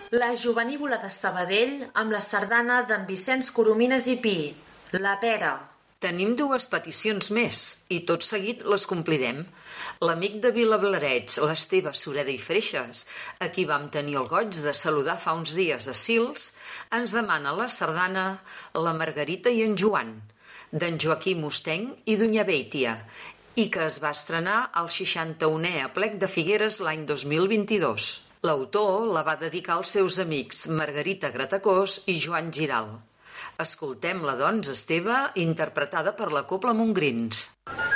La Jovenívola de Sabadell amb la sardana d'en Vicenç Coromines i Pi, La Pera. Tenim dues peticions més i tot seguit les complirem. L'amic de Vilablareix, l'Esteve Sureda i Freixes, a qui vam tenir el goig de saludar fa uns dies a Sils, ens demana la sardana La Margarita i en Joan, d'en Joaquim Mustenc i d'Unya Beitia, i que es va estrenar al 61è Aplec de Figueres l'any 2022. L'autor la va dedicar als seus amics Margarita Gratacós i Joan Giral. Escoltem-la, doncs, Esteve, interpretada per la Cobla Montgrins.